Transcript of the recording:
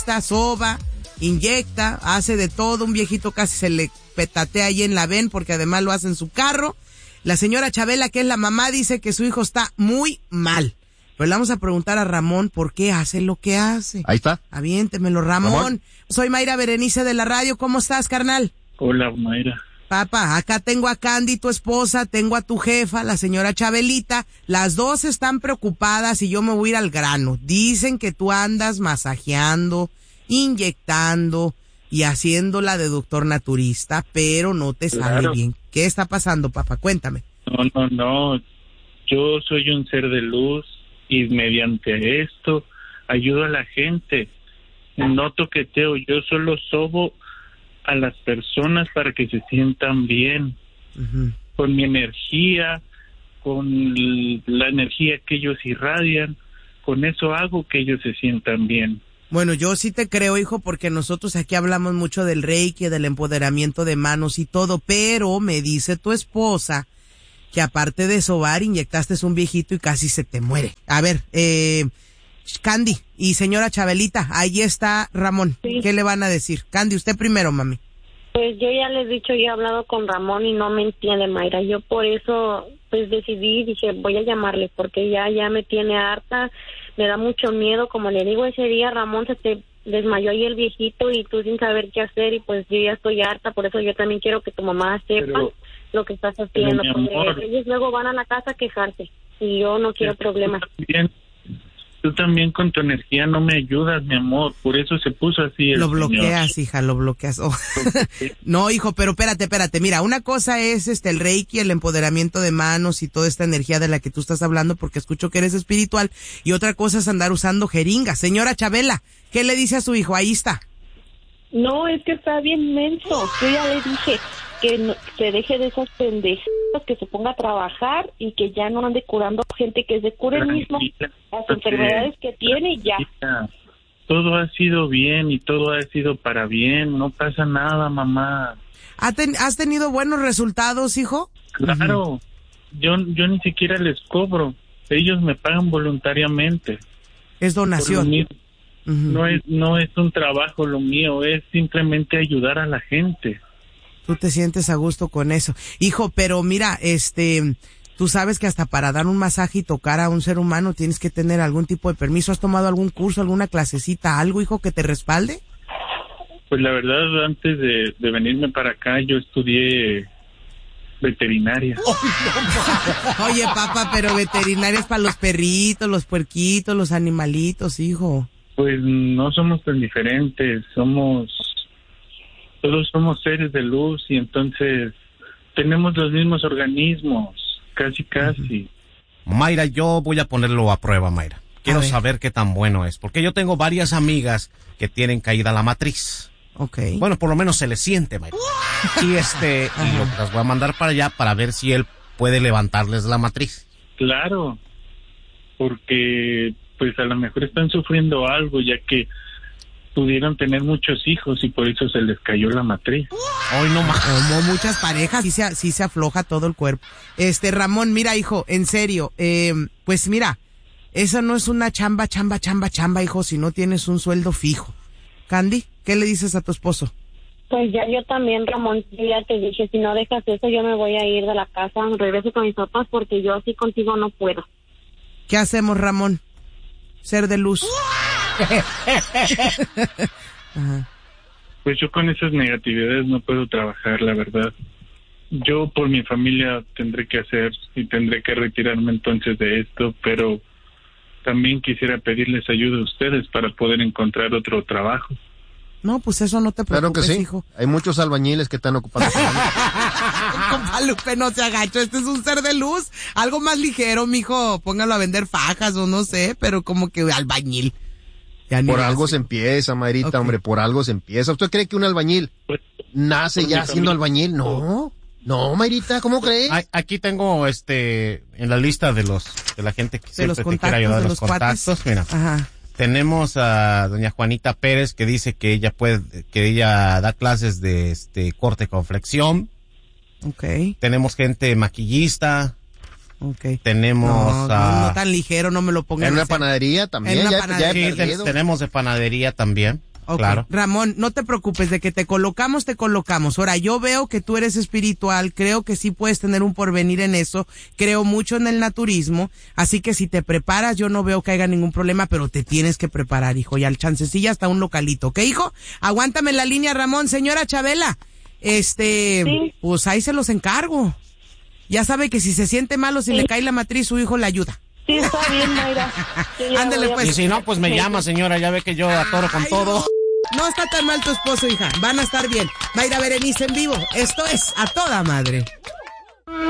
soba, inyecta, hace de todo. Un viejito casi se le petatea ahí en la ven porque además lo hace en su carro. La señora Chabela, que es la mamá, dice que su hijo está muy mal. Pues le vamos a preguntar a Ramón por qué hace lo que hace. Ahí está. Aviéntemelo, Ramón. Soy Mayra Berenice de la radio. ¿Cómo estás, carnal? Hola, Mayra. Papá, acá tengo a Candy, tu esposa, tengo a tu jefa, la señora Chabelita. Las dos están preocupadas y yo me voy a ir al grano. Dicen que tú andas masajeando, inyectando y haciéndola de doctor naturista, pero no te sale bien. ¿Qué está pasando, papá? Cuéntame. No. Yo soy un ser de luz y mediante esto ayudo a la gente. No toqueteo, yo solo sobo a las personas para que se sientan bien. Uh-huh. Con mi energía, con la energía que ellos irradian, con eso hago que ellos se sientan bien. Bueno, yo sí te creo, hijo, porque nosotros aquí hablamos mucho del Reiki, del empoderamiento de manos y todo, pero me dice tu esposa que aparte de sobar, inyectaste un viejito y casi se te muere. A ver, Candy y señora Chabelita, ahí está Ramón. Sí. ¿Qué le van a decir? Candy, usted primero, mami. Pues yo ya les he dicho, yo he hablado con Ramón y no me entiende, Mayra. Yo por eso pues decidí, dije, voy a llamarle porque ya me tiene harta. Me da mucho miedo, como le digo, ese día Ramón se te desmayó ahí el viejito y tú sin saber qué hacer, y pues yo ya estoy harta, por eso yo también quiero que tu mamá sepa lo que estás haciendo, porque ellos luego van a la casa a quejarse y yo no quiero problemas. Tú también con tu energía no me ayudas, mi amor, por eso se puso así. Lo bloqueas, hija, lo bloqueas. Oh. No, hijo, pero espérate, mira, una cosa es el Reiki, el empoderamiento de manos y toda esta energía de la que tú estás hablando, porque escucho que eres espiritual, y otra cosa es andar usando jeringas. Señora Chabela, ¿qué le dice a su hijo? Ahí está. No, es que está bien menso. Yo ya le dije que no, se deje de esas pendejas, que se ponga a trabajar y que ya no ande curando gente, que se cure mismo las enfermedades que tiene y ya. Todo ha sido bien y todo ha sido para bien, no pasa nada, mamá. ¿Has tenido buenos resultados, hijo? Claro, yo ni siquiera les cobro, ellos me pagan voluntariamente. Es donación. No es un trabajo lo mío, es simplemente ayudar a la gente. Tú te sientes a gusto con eso. Hijo, pero mira, tú sabes que hasta para dar un masaje y tocar a un ser humano tienes que tener algún tipo de permiso. ¿Has tomado algún curso, alguna clasecita, algo, hijo, que te respalde? Pues la verdad, antes de venirme para acá, yo estudié veterinaria. Oye, papá, pero veterinaria es para los perritos, los puerquitos, los animalitos, hijo. Pues no somos tan diferentes, todos somos seres de luz y entonces tenemos los mismos organismos, casi. Mayra, yo voy a ponerlo a prueba, Mayra. Quiero saber qué tan bueno es, porque yo tengo varias amigas que tienen caída la matriz. Okay. Bueno, por lo menos se le siente, Mayra. Y las voy a mandar para allá para ver si él puede levantarles la matriz. Claro, porque pues a lo mejor están sufriendo algo, ya que pudieron tener muchos hijos y por eso se les cayó la matriz. Hoy no más. Como muchas parejas, sí se afloja todo el cuerpo. Ramón, mira, hijo, en serio, pues mira, esa no es una chamba, hijo, si no tienes un sueldo fijo. Candy, ¿qué le dices a tu esposo? Pues ya yo también, Ramón, yo ya te dije, si no dejas eso, yo me voy a ir de la casa, regreso con mis papás, porque yo así contigo no puedo. ¿Qué hacemos, Ramón? Ser de luz. Ajá. Pues yo con esas negatividades no puedo trabajar, la verdad. Yo por mi familia tendré que hacer y tendré que retirarme entonces de esto, pero también quisiera pedirles ayuda a ustedes para poder encontrar otro trabajo. No, pues eso no te preocupes, claro que sí, hijo. Hay muchos albañiles que están ocupados. Compa Lupe, no se agacho, este es un ser de luz. Algo más ligero, mijo, póngalo a vender fajas o no sé, pero como que albañil. Por algo se empieza, Mayrita, okay. Hombre, por algo se empieza. ¿Usted cree que un albañil nace ya siendo albañil? No, Mayrita, ¿cómo crees? Aquí tengo en la lista de la gente que siempre te quiere ayudar, los contactos. Mira. Ajá. Tenemos a doña Juanita Pérez, que dice que ella da clases de corte con flexión. Okay. Tenemos gente maquillista. Okay. Tenemos no tan ligero, no me lo pongan. En una panadería también. Sí, tenemos de panadería también. Okay. Claro. Ramón, no te preocupes, de que te colocamos. Ahora, yo veo que tú eres espiritual, creo que sí puedes tener un porvenir en eso, creo mucho en el naturismo, así que si te preparas, yo no veo que haya ningún problema, pero te tienes que preparar, hijo, y al chancecilla hasta un localito, ¿ok, hijo? Aguántame en la línea, Ramón. Señora Chabela, sí. Pues ahí se los encargo. Ya sabe que si se siente malo, si le cae la matriz, su hijo le ayuda. Sí, está bien, Mayra. Sí, ándale, pues. Y si no, pues me llama, señora, ya ve que yo atoro con todo. No está tan mal tu esposo, hija. Van a estar bien. Mayra Berenice en vivo. Esto es A Toda Madre.